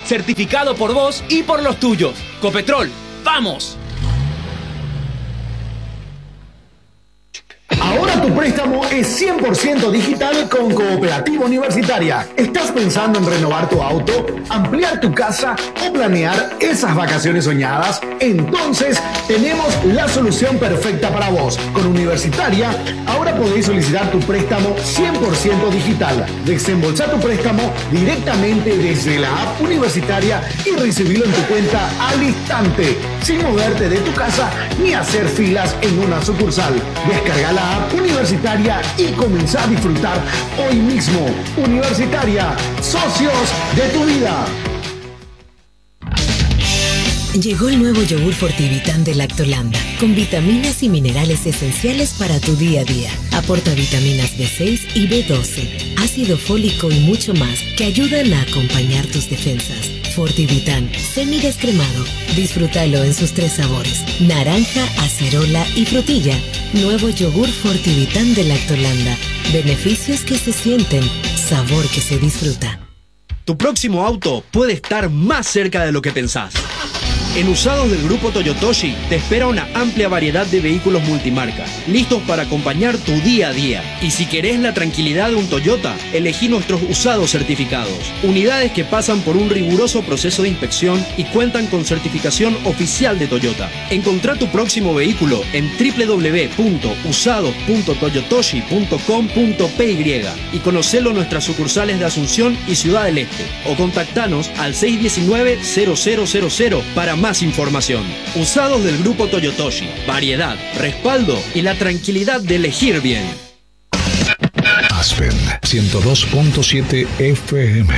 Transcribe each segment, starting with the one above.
certificado por vos y por los tuyos. Copetrol, ¡vamos! Ahora tu préstamo es 100% digital con Cooperativa Universitaria. ¿Estás pensando en renovar tu auto, ampliar tu casa o planear esas vacaciones soñadas? Entonces tenemos la solución perfecta para vos. Con Universitaria, ahora podéis solicitar tu préstamo 100% digital. Desembolsar tu préstamo directamente desde la app Universitaria y recibirlo en tu cuenta al instante, sin moverte de tu casa ni hacer filas en una sucursal. Descarga la app Universitaria y comenzá a disfrutar hoy mismo. Universitaria, socios de tu vida. Llegó el nuevo yogur Fortivitán de Lactolanda, con vitaminas y minerales esenciales para tu día a día. Aporta vitaminas B6 y B12, ácido fólico y mucho más que ayudan a acompañar tus defensas. Fortivitán, semidescremado. Disfrútalo en sus 3 sabores: naranja, acerola y frutilla. Nuevo yogur Fortivitán de Lactolanda. Beneficios que se sienten, sabor que se disfruta. Tu próximo auto puede estar más cerca de lo que pensás. En Usados del Grupo Toyotoshi te espera una amplia variedad de vehículos multimarca, listos para acompañar tu día a día. Y si querés la tranquilidad de un Toyota, elegí nuestros usados certificados. Unidades que pasan por un riguroso proceso de inspección y cuentan con certificación oficial de Toyota. Encontrá tu próximo vehículo en www.usados.toyotoshi.com.py y conocelo en nuestras sucursales de Asunción y Ciudad del Este. O contactanos al 619-0000 para más información. Usados del Grupo Toyotoshi. Variedad, respaldo y la tranquilidad de elegir bien. Aspen 102.7 FM.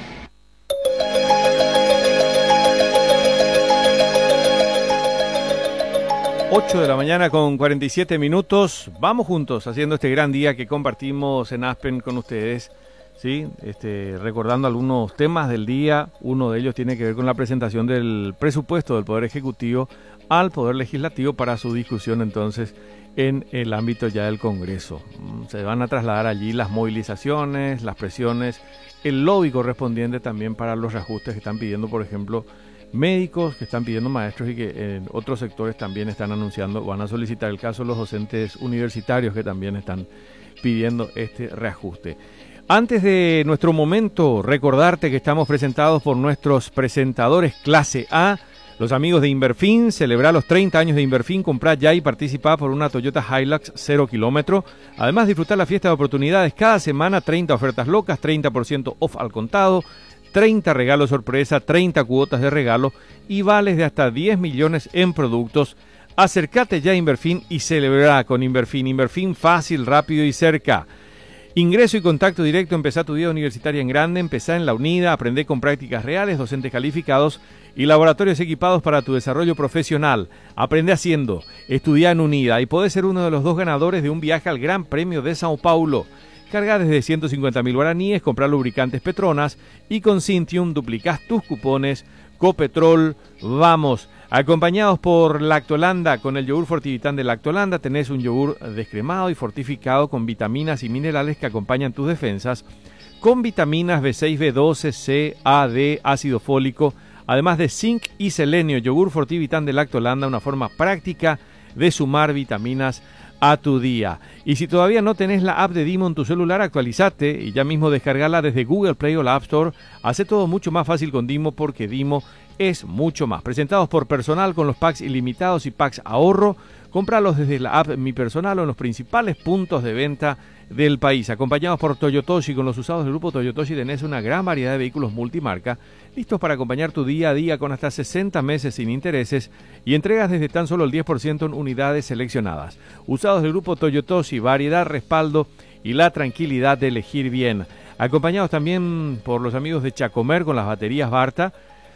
8 de la mañana con 47 minutos. Vamos juntos haciendo este gran día que compartimos en Aspen con ustedes. Sí, recordando algunos temas del día. Uno de ellos tiene que ver con la presentación del presupuesto del Poder Ejecutivo al Poder Legislativo para su discusión entonces en el ámbito ya del Congreso. Se van a trasladar allí las movilizaciones, las presiones, el lobby correspondiente también para los reajustes que están pidiendo, por ejemplo, médicos, que están pidiendo maestros y que en otros sectores también están anunciando, van a solicitar el caso de los docentes universitarios que también están pidiendo este reajuste. Antes de nuestro momento, recordarte que estamos presentados por nuestros presentadores clase A, los amigos de Inverfin. Celebrar los 30 años de Inverfin, comprar ya y participar por una Toyota Hilux 0 kilómetro. Además, disfrutar la fiesta de oportunidades. Cada semana 30 ofertas locas, 30% off al contado, 30 regalos sorpresa, 30 cuotas de regalo y vales de hasta 10 millones en productos. Acércate ya a Inverfin y celebra con Inverfin. Inverfin, fácil, rápido y cerca. Ingreso y contacto directo. Empezá tu vida universitaria en grande, empezá en la UNIDA, aprendé con prácticas reales, docentes calificados y laboratorios equipados para tu desarrollo profesional. Aprende haciendo, estudia en UNIDA y podés ser uno de los 2 ganadores de un viaje al Gran Premio de Sao Paulo. Carga desde 150.000 guaraníes, comprar lubricantes Petronas y con Cintium duplicás tus cupones. Copetrol, vamos. Acompañados por Lactolanda, con el yogur Fortivitán de Lactolanda, tenés un yogur descremado y fortificado con vitaminas y minerales que acompañan tus defensas, con vitaminas B6, B12, C, A, D, ácido fólico, además de zinc y selenio. Yogur Fortivitán de Lactolanda, una forma práctica de sumar vitaminas a tu día. Y si todavía no tenés la app de Dimo en tu celular, actualizate y ya mismo descargala desde Google Play o la App Store. Hace todo mucho más fácil con Dimo, porque Dimo es mucho más. Presentados por Personal con los packs ilimitados y packs ahorro. Cómpralos desde la app Mi Personal o en los principales puntos de venta del país. Acompañados por Toyotoshi, con los usados del grupo Toyotoshi tenés una gran variedad de vehículos multimarca listos para acompañar tu día a día, con hasta 60 meses sin intereses y entregas desde tan solo el 10% en unidades seleccionadas. Usados del grupo Toyotoshi, variedad, respaldo y la tranquilidad de elegir bien. Acompañados también por los amigos de Chacomer con las baterías Barta,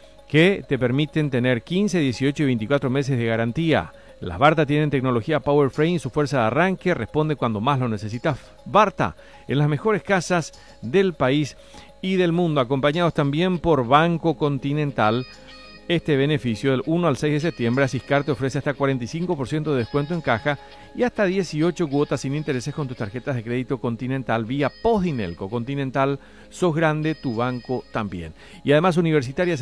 que te permiten tener 15, 18 y 24 meses de garantía. Las Barta tienen tecnología PowerFrame y su fuerza de arranque responde cuando más lo necesitas. Barta, en las mejores casas del país y del mundo. Acompañados también por Banco Continental. Este beneficio del 1 al 6 de septiembre, Asiscar te ofrece hasta 45% de descuento en caja y hasta 18 cuotas sin intereses con tus tarjetas de crédito Continental vía Postdinelco. Continental, sos grande, tu banco también. Y además Universitaria